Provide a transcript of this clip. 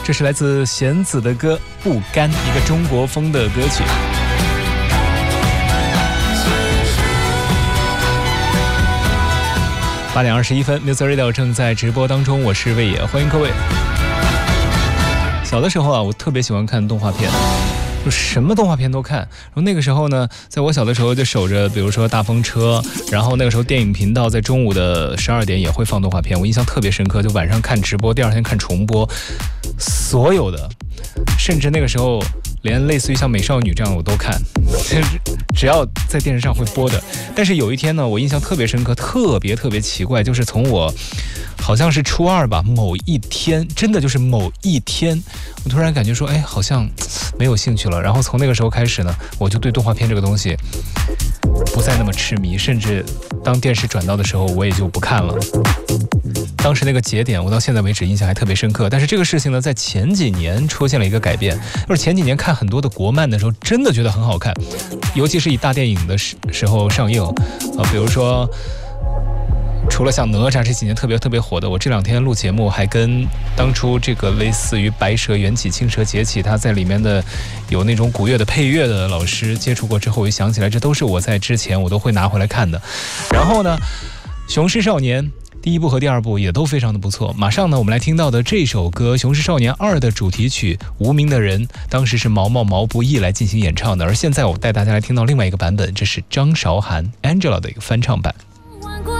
这是来自弦子的歌《不甘》，一个中国风的歌曲。8点21分 ，Music Radio 正在直播当中，我是魏野，欢迎各位。小的时候啊，我特别喜欢看动画片。就什么动画片都看，然后那个时候呢，在我小的时候就守着，比如说大风车，然后那个时候电影频道在中午的12点也会放动画片，我印象特别深刻，就晚上看直播，第二天看重播，所有的，甚至那个时候连类似于像美少女这样我都看，只要在电视上会播的。但是有一天呢，我印象特别深刻，特别奇怪，就是从我好像是初2吧，某一天，真的就是某一天，我突然感觉说，哎，好像没有兴趣了。然后从那个时候开始呢，我就对动画片这个东西不再那么痴迷，甚至当电视转到的时候，我也就不看了。当时那个节点，我到现在为止印象还特别深刻。但是这个事情呢，在前几年出现了一个改变，就是前几年看很多的国漫的时候，真的觉得很好看，尤其是以大电影的时候上映比如说。除了像哪吒这几年特别火的，我这2天录节目还跟当初这个类似于白蛇缘起青蛇劫起，他在里面的有那种古乐的配乐的老师接触过之后，我就想起来这都是我在之前我都会拿回来看的。然后呢，雄狮少年第1部和第2部也都非常的不错。马上呢，我们来听到的这首歌《雄狮少年2》的主题曲《无名的人》，当时是毛不易来进行演唱的，而现在我带大家来听到另外一个版本，这是张韶涵 Angela 的一个翻唱版。